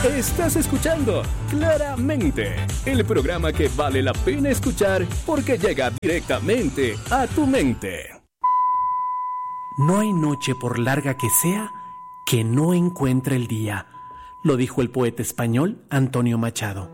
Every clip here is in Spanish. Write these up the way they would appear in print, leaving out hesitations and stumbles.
Estás escuchando Claramente, el programa que vale la pena escuchar porque llega directamente a tu mente. No hay noche, por larga que sea, que no encuentre el día, lo dijo el poeta español Antonio Machado.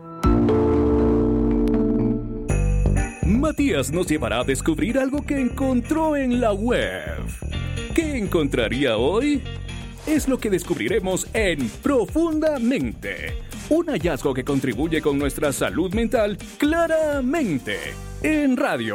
Matías nos llevará a descubrir algo que encontró en la web. ¿Qué encontraría hoy? Es lo que descubriremos en Profundamente, un hallazgo que contribuye con nuestra salud mental claramente en radio.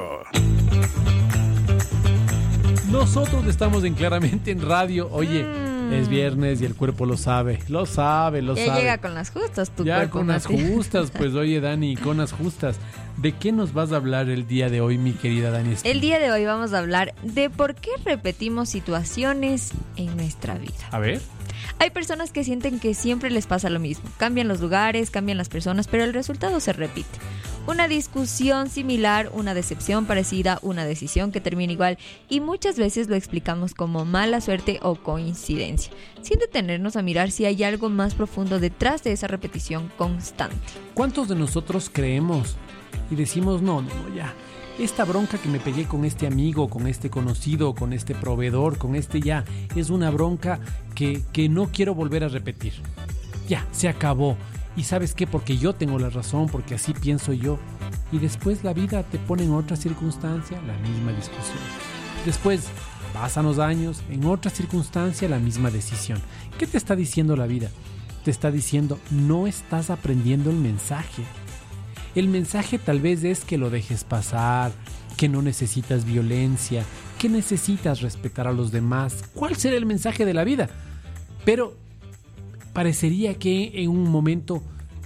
Nosotros estamos en Claramente en radio. Oye, es viernes y el cuerpo lo sabe. Lo sabe. Ya llega con las justas tu ya cuerpo. Con las justas, pues oye Dani, con las justas. ¿De qué nos vas a hablar el día de hoy, mi querida Dani? El día de hoy vamos a hablar de por qué repetimos situaciones en nuestra vida. A ver. Hay personas que sienten que siempre les pasa lo mismo. Cambian los lugares, cambian las personas, pero el resultado se repite. Una discusión similar, una decepción parecida, una decisión que termina igual, y muchas veces lo explicamos como mala suerte o coincidencia, sin detenernos a mirar si hay algo más profundo detrás de esa repetición constante. ¿Cuántos de nosotros creemos y decimos no, ya, esta bronca que me pegué con este amigo, con este conocido, con este proveedor, con este ya, es una bronca que no quiero volver a repetir? Ya, se acabó. ¿Y sabes qué? Porque yo tengo la razón, porque así pienso yo. Y después la vida te pone en otra circunstancia la misma discusión. Después pasan los años, en otra circunstancia la misma decisión. ¿Qué te está diciendo la vida? Te está diciendo, no estás aprendiendo el mensaje. El mensaje tal vez es que lo dejes pasar, que no necesitas violencia, que necesitas respetar a los demás. ¿Cuál será el mensaje de la vida? Pero parecería que en un momento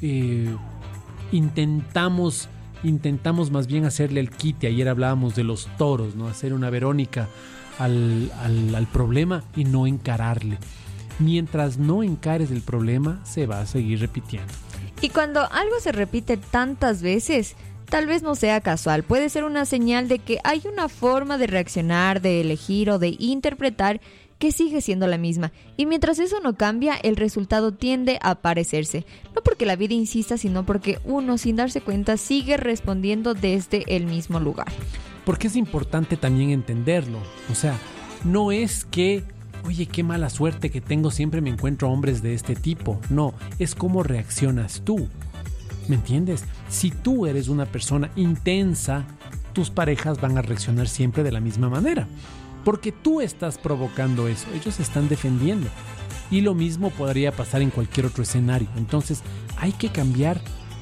intentamos más bien hacerle el quite. Ayer hablábamos de los toros, ¿no? Hacer una Verónica al problema y no encararle. Mientras no encares el problema, se va a seguir repitiendo. Y cuando algo se repite tantas veces, tal vez no sea casual. Puede ser una señal de que hay una forma de reaccionar, de elegir o de interpretar que sigue siendo la misma. Y mientras eso no cambia, el resultado tiende a parecerse. No porque la vida insista, sino porque uno, sin darse cuenta, sigue respondiendo desde el mismo lugar. Porque es importante también entenderlo. O sea, no es que, oye, qué mala suerte que tengo, siempre me encuentro hombres de este tipo. No, es cómo reaccionas tú. ¿Me entiendes? Si tú eres una persona intensa, tus parejas van a reaccionar siempre de la misma manera. Porque tú estás provocando eso, ellos se están defendiendo. Y lo mismo podría pasar en cualquier otro escenario. Entonces, hay que cambiar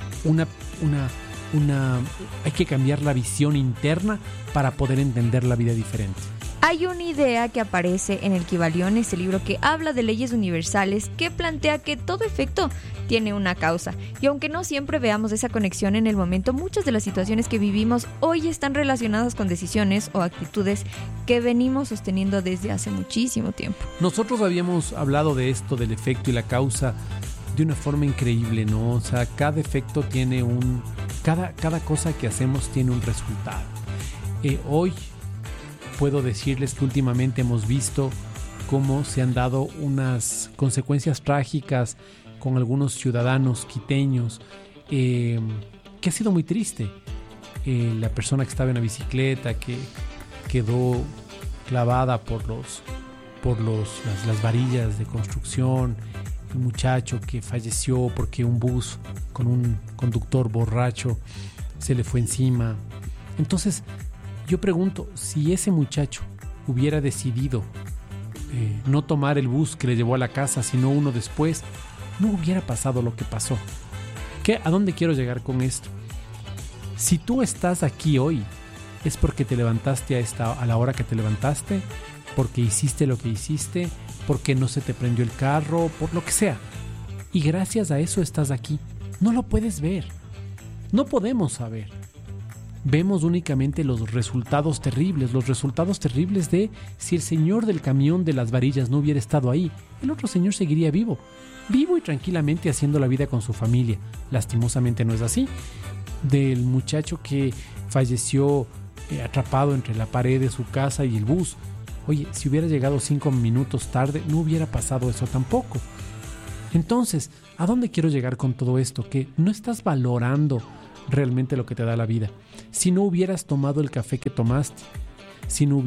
hay que cambiar la visión interna para poder entender la vida diferente. Hay una idea que aparece en el Kybalión, ese libro que habla de leyes universales, que plantea que todo efecto tiene una causa. Y aunque no siempre veamos esa conexión en el momento, muchas de las situaciones que vivimos hoy están relacionadas con decisiones o actitudes que venimos sosteniendo desde hace muchísimo tiempo. Nosotros habíamos hablado de esto, del efecto y la causa, de una forma increíble, ¿no? O sea, cada efecto tiene cada cosa que hacemos tiene un resultado. Hoy puedo decirles que últimamente hemos visto cómo se han dado unas consecuencias trágicas con algunos ciudadanos quiteños, que ha sido muy triste. La persona que estaba en la bicicleta que quedó clavada por las varillas de construcción, el muchacho que falleció porque un bus con un conductor borracho se le fue encima. Entonces, yo pregunto, si ese muchacho hubiera decidido no tomar el bus que le llevó a la casa, sino uno después, no hubiera pasado lo que pasó. ¿A dónde quiero llegar con esto? Si tú estás aquí hoy, es porque te levantaste a la hora que te levantaste, porque hiciste lo que hiciste, porque no se te prendió el carro, por lo que sea. Y gracias a eso estás aquí. No lo puedes ver. No podemos saber. Vemos únicamente los resultados terribles de si el señor del camión de las varillas no hubiera estado ahí, el otro señor seguiría vivo y tranquilamente haciendo la vida con su familia. Lastimosamente no es así. Del muchacho que falleció atrapado entre la pared de su casa y el bus. Oye, si hubiera llegado 5 minutos tarde, no hubiera pasado eso tampoco. Entonces, ¿a dónde quiero llegar con todo esto? Que no estás valorando realmente lo que te da la vida. Si no hubieras tomado el café que tomaste, si no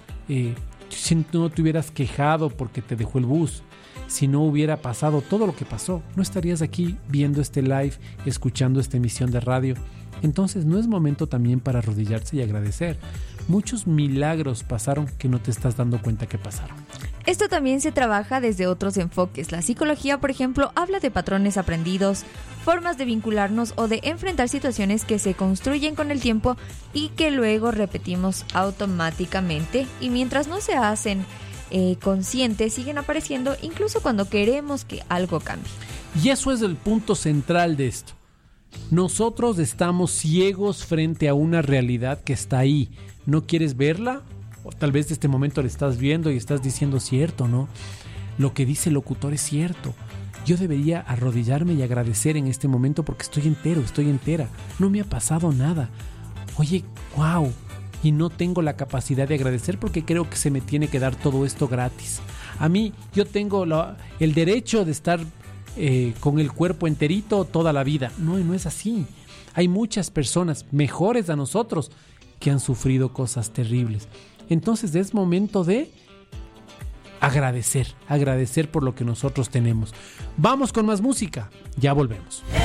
te hubieras quejado porque te dejó el bus, si no hubiera pasado todo lo que pasó, no estarías aquí viendo este live, escuchando esta emisión de radio. Entonces, ¿no es momento también para arrodillarse y agradecer? Muchos milagros pasaron que no te estás dando cuenta que pasaron. Esto también se trabaja desde otros enfoques. La psicología, por ejemplo, habla de patrones aprendidos, formas de vincularnos o de enfrentar situaciones que se construyen con el tiempo y que luego repetimos automáticamente, y mientras no se hacen conscientes siguen apareciendo incluso cuando queremos que algo cambie. Y eso es el punto central de esto. Nosotros estamos ciegos frente a una realidad que está ahí. ¿No quieres verla? O tal vez de este momento la estás viendo y estás diciendo cierto, ¿no? Lo que dice el locutor es cierto. Yo debería arrodillarme y agradecer en este momento porque estoy entero, estoy entera. No me ha pasado nada. Oye, wow. Y no tengo la capacidad de agradecer porque creo que se me tiene que dar todo esto gratis. A mí, yo tengo el derecho de estar con el cuerpo enterito toda la vida. No es así. Hay muchas personas mejores a nosotros que han sufrido cosas terribles. Entonces es momento de agradecer por lo que nosotros tenemos. Vamos con más música, ya volvemos.